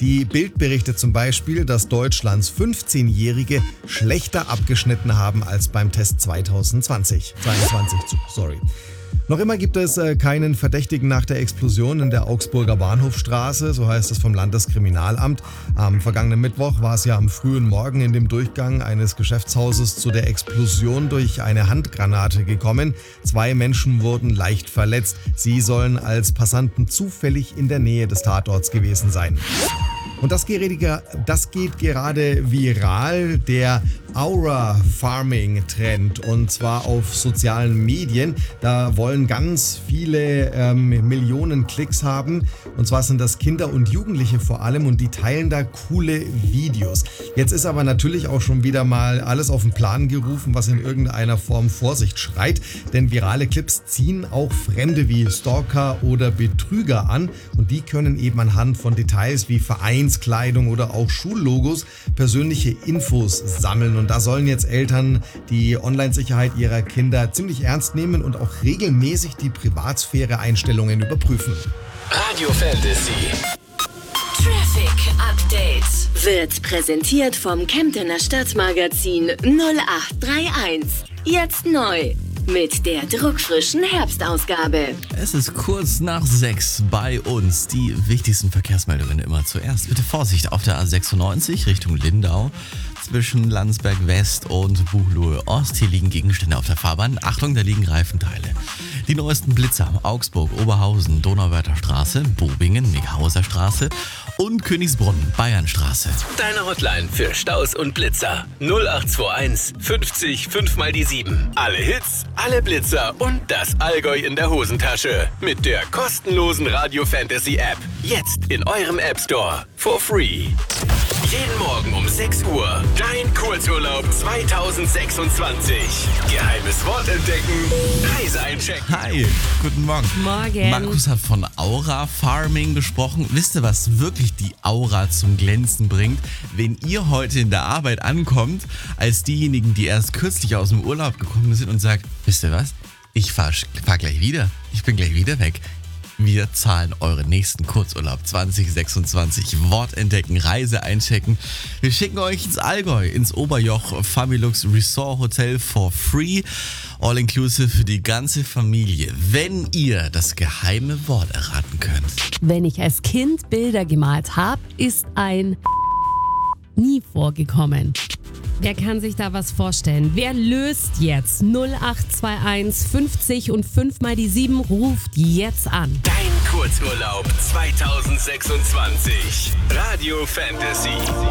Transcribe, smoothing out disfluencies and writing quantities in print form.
Die Bild berichtet zum Beispiel, dass Deutschlands 15-Jährige schlechter abgeschnitten haben als beim Test 22. Noch immer gibt es keinen Verdächtigen nach der Explosion in der Augsburger Bahnhofstraße, so heißt es vom Landeskriminalamt. Am vergangenen Mittwoch war es ja am frühen Morgen in dem Durchgang eines Geschäftshauses zu der Explosion durch eine Handgranate gekommen. 2 Menschen wurden leicht verletzt. Sie sollen als Passanten zufällig in der Nähe des Tatorts gewesen sein. Und das geht gerade viral, der Aura-Farming-Trend, und zwar auf sozialen Medien. Da wollen ganz viele Millionen Klicks haben, und zwar sind das Kinder und Jugendliche vor allem, und die teilen da coole Videos. Jetzt ist aber natürlich auch schon wieder mal alles auf den Plan gerufen, was in irgendeiner Form Vorsicht schreit, denn virale Clips ziehen auch Fremde wie Stalker oder Betrüger an, und die können eben anhand von Details wie Vereinskleidung oder auch Schullogos persönliche Infos sammeln. Und da sollen jetzt Eltern die Online-Sicherheit ihrer Kinder ziemlich ernst nehmen und auch regelmäßig die Privatsphäre-Einstellungen überprüfen. Radio Fantasy. Traffic Update wird präsentiert vom Kemptener Stadtmagazin 0831. Jetzt neu mit der druckfrischen Herbstausgabe. Es ist kurz nach 6 bei uns. Die wichtigsten Verkehrsmeldungen immer zuerst. Bitte Vorsicht auf der A96 Richtung Lindau. Zwischen Landsberg West und Buchloe Ost. Hier liegen Gegenstände auf der Fahrbahn. Achtung, da liegen Reifenteile. Die neuesten Blitzer: Augsburg, Oberhausen, Donauwörther Straße, Bobingen, Mighauser Straße und Königsbrunn, Bayernstraße. Deine Hotline für Staus und Blitzer. 0821 50 5 mal die 7. Alle Hits, alle Blitzer und das Allgäu in der Hosentasche. Mit der kostenlosen Radio Fantasy App. Jetzt in eurem App Store. For free. Jeden Morgen um 6 Uhr. Dein Kurzurlaub 2026. Geheimes Wort entdecken. Reise einchecken. Hi, guten Morgen. Morgen. Markus hat von Aura Farming gesprochen. Wisst ihr, was wirklich die Aura zum Glänzen bringt? Wenn ihr heute in der Arbeit ankommt, als diejenigen, die erst kürzlich aus dem Urlaub gekommen sind und sagt, wisst ihr was? Ich fahr gleich wieder. Ich bin gleich wieder weg. Wir zahlen euren nächsten Kurzurlaub 2026. Wort entdecken, Reise einchecken. Wir schicken euch ins Allgäu, ins Oberjoch Familux Resort Hotel for free. All inclusive für die ganze Familie, wenn ihr das geheime Wort erraten könnt. Wenn ich als Kind Bilder gemalt habe, ist ein nie vorgekommen. Wer kann sich da was vorstellen? Wer löst jetzt? 0821 50 und 5 mal die 7 ruft jetzt an. Dein Kurzurlaub 2026. Radio Fantasy.